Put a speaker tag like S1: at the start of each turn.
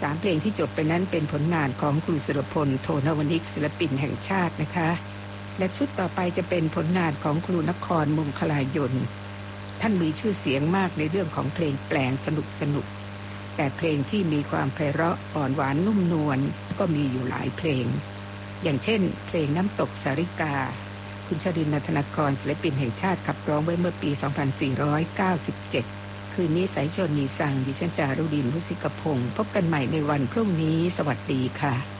S1: 3เพลงที่จบไปนั้นเป็นผลงานของครูสุรพล โทนวนิกศิลปินแห่งชาตินะคะและชุดต่อไปจะเป็นผลงานของครูนครมงคลายนท่านมีชื่อเสียงมากในเรื่องของเพลงแปลงสนุกแต่เพลงที่มีความไพเราะอ่อนหวานนุ่มนวลก็มีอยู่หลายเพลงอย่างเช่นเพลงน้ำตกสาริกาคุณชรินทร์ ธนกรศิลปินแห่งชาติขับร้องไว้เมื่อปี 2497 คืนนี้สายชนมีสั่งดิฉันจารุดิน มุสิกพงศ์พบกันใหม่ในวันพรุ่งนี้สวัสดีค่ะ